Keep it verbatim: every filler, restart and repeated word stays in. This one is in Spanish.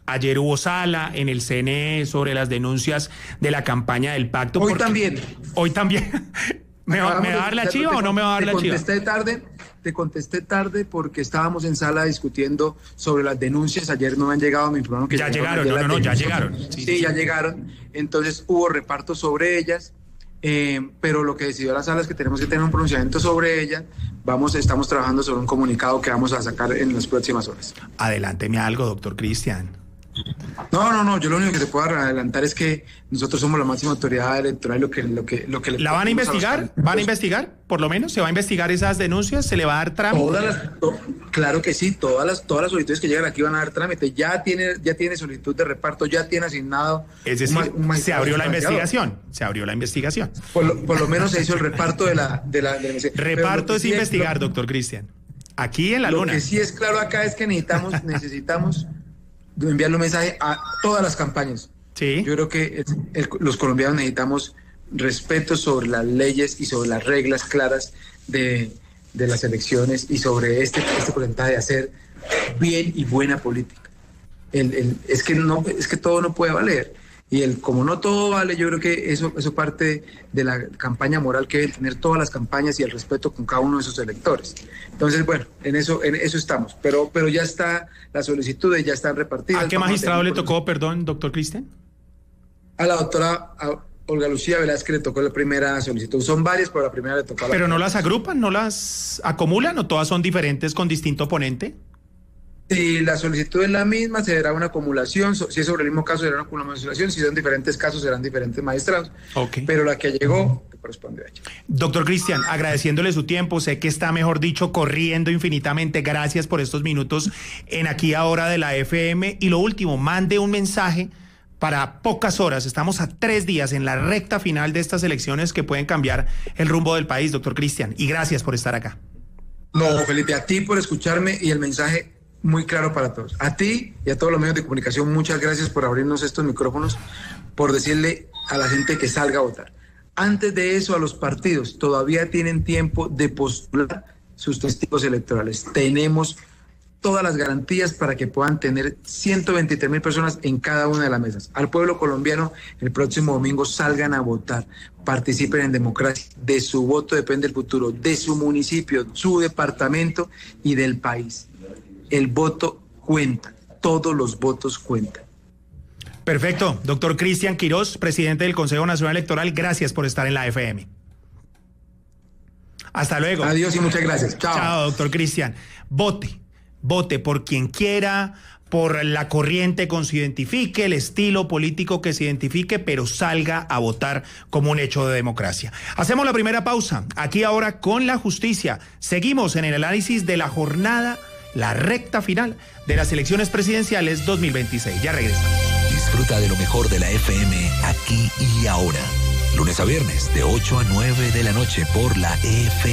Ayer hubo sala en el C N E sobre las denuncias de la campaña del pacto. Hoy también. Hoy también. ¿Me va, ¿Me va a dar la chiva o no me va a dar la chiva? Te contesté tarde, te contesté tarde porque estábamos en sala discutiendo sobre las denuncias. Ayer no han llegado, me informaron que ya llegaron. No, no, no, ya llegaron. Sí, sí, sí, ya llegaron. Entonces hubo reparto sobre ellas. Eh, pero lo que decidió la sala es que tenemos que tener un pronunciamiento sobre ella. Vamos, estamos trabajando sobre un comunicado que vamos a sacar en las próximas horas. Adelánteme algo, doctor Cristian. No, no, no, yo lo único que te puedo adelantar es que nosotros somos la máxima autoridad electoral, lo que, lo que, lo que le ¿La van a investigar? A ¿Van a investigar? Por lo menos, ¿se va a investigar esas denuncias? ¿Se le va a dar trámite? Todas las, to, claro que sí, todas las, todas las solicitudes que llegan aquí van a dar trámite. Ya tiene, ya tiene solicitud de reparto, ya tiene asignado. Es decir, un, un se abrió la investigación. Se abrió la investigación. Por lo, por lo menos se hizo el reparto de la, de la, de la reparto es sí investigar, es, lo, doctor Cristian. Aquí en la lo luna. Lo que sí es claro acá es que necesitamos, necesitamos enviarle un mensaje a todas las campañas. Sí. Yo creo que el, el, los colombianos necesitamos respeto sobre las leyes y sobre las reglas claras de, de las elecciones y sobre este, este porcentaje de hacer bien y buena política. El, el, es, que no, es que todo no puede valer. Y el como no todo vale, yo creo que eso, eso parte de la campaña moral que deben tener todas las campañas y el respeto con cada uno de sus electores. Entonces, bueno, en eso en eso estamos. Pero pero ya está, las solicitudes ya están repartidas. ¿A qué magistrado le tocó, perdón, doctor Cristian? A la doctora a Olga Lucía Velázquez le tocó la primera solicitud. Son varias, pero la primera le tocó a la ¿Pero primera. no las agrupan, no las acumulan o todas son diferentes con distinto ponente? Si la solicitud es la misma, será una acumulación. Si es sobre el mismo caso, será una acumulación. Si son diferentes casos, serán diferentes magistrados. Okay. Pero la que llegó, que corresponde a ella. Doctor Cristian, agradeciéndole su tiempo. Sé que está, mejor dicho, corriendo infinitamente. Gracias por estos minutos en Aquí Ahora de la F M. Y lo último, mande un mensaje para pocas horas. Estamos a tres días en la recta final de estas elecciones que pueden cambiar el rumbo del país, doctor Cristian. Y gracias por estar acá. No, Felipe, a ti por escucharme y el mensaje muy claro para todos. A ti y a todos los medios de comunicación, muchas gracias por abrirnos estos micrófonos, por decirle a la gente que salga a votar. Antes de eso, a los partidos todavía tienen tiempo de postular sus testigos electorales. Tenemos todas las garantías para que puedan tener ciento veintitrés mil personas en cada una de las mesas. Al pueblo colombiano, el próximo domingo salgan a votar, participen en democracia. De su voto depende el futuro de su municipio, su departamento y del país. El voto cuenta, todos los votos cuentan. Perfecto. Doctor Cristian Quirós, presidente del Consejo Nacional Electoral, gracias por estar en la F M. Hasta luego. Adiós y muchas gracias. Chao. Chao, doctor Cristian. Vote, vote por quien quiera, por la corriente que se identifique, el estilo político que se identifique, pero salga a votar como un hecho de democracia. Hacemos la primera pausa. Aquí ahora con la justicia. Seguimos en el análisis de la jornada, la recta final de las elecciones presidenciales dos mil veintiséis. Ya regresamos. Disfruta de lo mejor de la F M aquí y ahora. Lunes a viernes de ocho a nueve de la noche por la F M.